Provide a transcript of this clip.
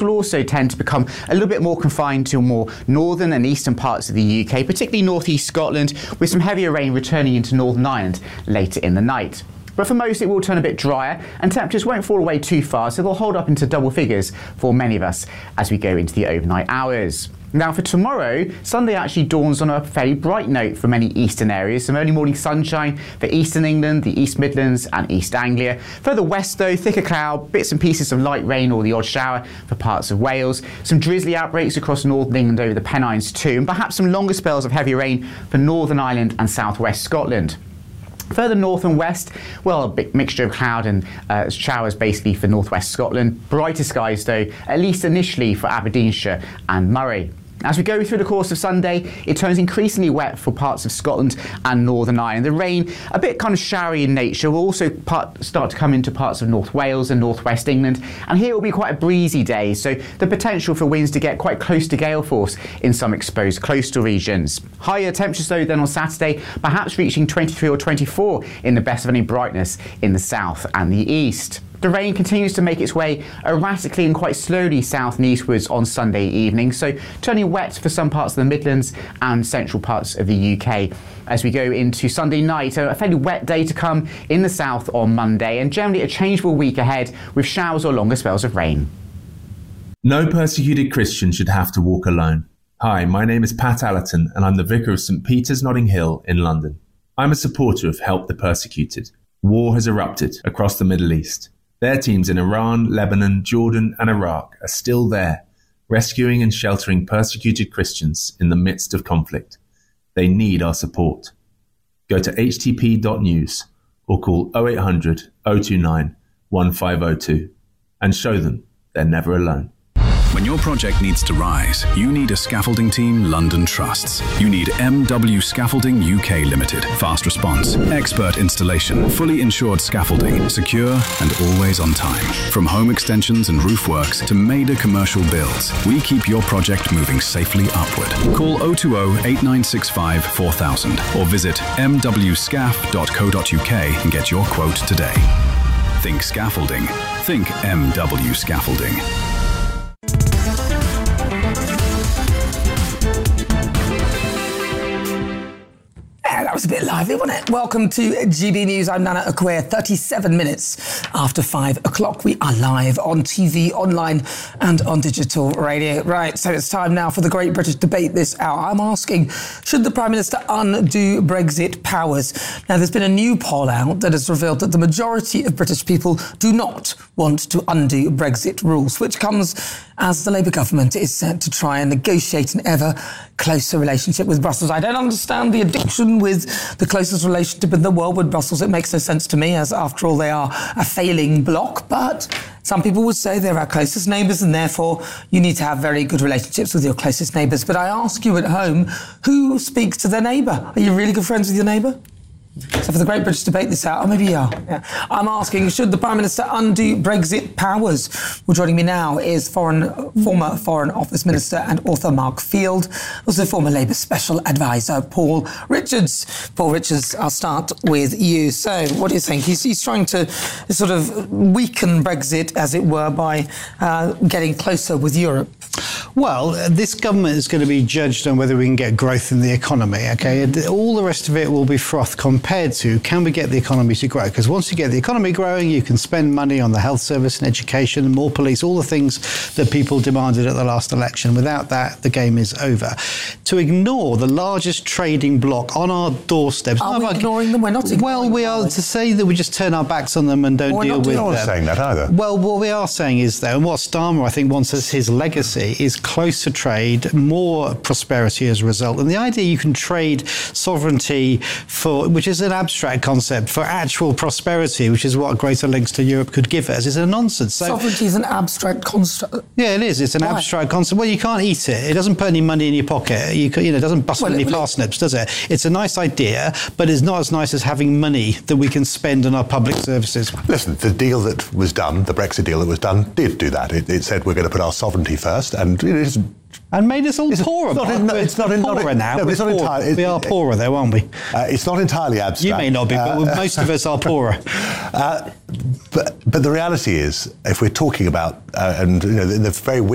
will also tend to become a little bit more confined to more northern and eastern parts of the UK, particularly northeast Scotland, with some heavier rain returning into Northern Ireland later in the night. But for most, it will turn a bit drier and temperatures won't fall away too far, so they'll hold up into double figures for many of us as we go into the overnight hours. Now for tomorrow, Sunday actually dawns on a fairly bright note for many eastern areas. Some early morning sunshine for eastern England, the East Midlands and East Anglia. Further west though, thicker cloud, bits and pieces of light rain or the odd shower for parts of Wales. Some drizzly outbreaks across northern England over the Pennines too, and perhaps some longer spells of heavy rain for Northern Ireland and southwest Scotland. Further north and west, well, a big mixture of cloud and showers basically for northwest Scotland. Brighter skies though, at least initially for Aberdeenshire and Moray. As we go through the course of Sunday, it turns increasingly wet for parts of Scotland and Northern Ireland. The rain, a bit kind of showery in nature, will also start to come into parts of North Wales and northwest England. And here it will be quite a breezy day, so the potential for winds to get quite close to gale force in some exposed coastal regions. Higher temperatures though than on Saturday, perhaps reaching 23 or 24 in the best of any brightness in the south and the east. The rain continues to make its way erratically and quite slowly south and eastwards on Sunday evening, so turning wet for some parts of the Midlands and central parts of the UK. As we go into Sunday night, a fairly wet day to come in the south on Monday, and generally a changeable week ahead with showers or longer spells of rain. No persecuted Christian should have to walk alone. Hi, my name is Pat Allerton and I'm the Vicar of St Peter's Notting Hill in London. I'm a supporter of Help the Persecuted. War has erupted across the Middle East. Their teams in Iran, Lebanon, Jordan and Iraq are still there, rescuing and sheltering persecuted Christians in the midst of conflict. They need our support. Go to htp.news or call 0800 029 1502 and show them they're never alone. When your project needs to rise, you need a scaffolding team London trusts. You need MW Scaffolding UK Limited. Fast response, expert installation, fully insured scaffolding, secure and always on time. From home extensions and roof works to major commercial builds, we keep your project moving safely upward. Call 020 8965 4000 or visit mwscaf.co.uk and get your quote today. Think scaffolding. Think MW Scaffolding. That was a bit lively, wasn't it? Welcome to GB News. I'm Nana Okoye. 37 minutes after 5 o'clock. We are live on TV, online and on digital radio. Right, so it's time now for the Great British Debate this hour. I'm asking, should the Prime Minister undo Brexit powers? Now, there's been a new poll out that has revealed that the majority of British people do not want to undo Brexit rules, which comes as the Labour government is set to try and negotiate an ever closer relationship with Brussels. I don't understand the addiction with the closest relationship in the world with Brussels. It makes no sense to me, as after all they are a failing bloc, but some people would say they're our closest neighbours and therefore you need to have very good relationships with your closest neighbours. But I ask you at home, who speaks to their neighbour? Are you really good friends with your neighbour? So for the Great British Debate this hour, or maybe you are. Yeah. I'm asking, should the Prime Minister undo Brexit powers? Well, joining me now is former Foreign Office Minister and author Mark Field, also former Labour Special Advisor Paul Richards. Paul Richards, I'll start with you. So what do you think? He's trying to sort of weaken Brexit, as it were, by getting closer with Europe. Well, this government is going to be judged on whether we can get growth in the economy, OK? All the rest of it will be froth compared to, can we get the economy to grow? Because once you get the economy growing, you can spend money on the health service and education, more police, all the things that people demanded at the last election. Without that, the game is over. To ignore the largest trading bloc on our doorsteps... Are we ignoring them? We're not ignoring them. Well, we are. To say that we just turn our backs on them and don't deal with them. We're not saying that either. Well, what we are saying is, though, and what Starmer, I think, wants as his legacy is closer trade, more prosperity as a result. And the idea you can trade sovereignty for, which is an abstract concept, for actual prosperity, which is what greater links to Europe could give us, is a nonsense. So, sovereignty is an abstract concept. Yeah, it is. It's an abstract concept. Well, you can't eat it. It doesn't put any money in your pocket. It doesn't bust any parsnips, does it? It's a nice idea, but it's not as nice as having money that we can spend on our public services. Listen, the deal that was done, the Brexit deal that was done, did do that. It said we're going to put our sovereignty first, and it is... And made us all poorer. It's not poorer now. No, it's not entirely. We are poorer, though, aren't we? It's not entirely abstract. You may not be, but most of us are poorer. But the reality is, if we're talking about, and the very